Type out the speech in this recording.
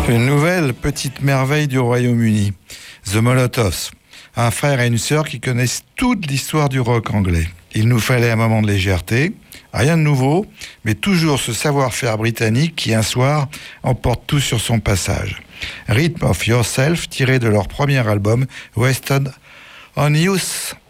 Une nouvelle petite merveille du Royaume-Uni, The Molotovs. Un frère et une sœur qui connaissent toute l'histoire du rock anglais. Il nous fallait un moment de légèreté, rien de nouveau, mais toujours ce savoir-faire britannique qui, un soir, emporte tout sur son passage. Rhythm of Yourself, tiré de leur premier album, Wasted on Youth.